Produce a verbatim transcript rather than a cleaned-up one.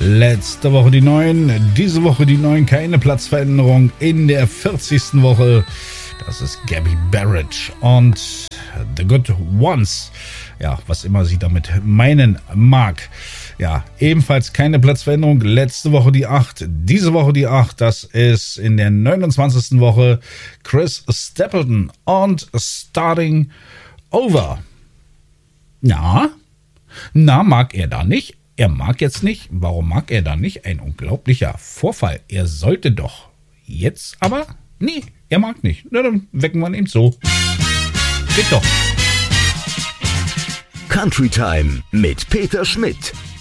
Letzte Woche die neun, diese Woche die neun, keine Platzveränderung in der vierzigsten Woche. Das ist Gabby Barrett und The Good Ones. Ja, was immer sie damit meinen mag. Ja, ebenfalls keine Platzveränderung. Letzte Woche die acht, diese Woche die acht. Das ist in der neunundzwanzigsten Woche Chris Stapleton und Starting Over. Ja, na, mag er da nicht? Er mag jetzt nicht. Warum mag er da nicht? Ein unglaublicher Vorfall. Er sollte doch. Jetzt aber? Nee, er mag nicht. Na, dann wecken wir ihn eben so. Geht doch. Country Time mit Peter Schmidt.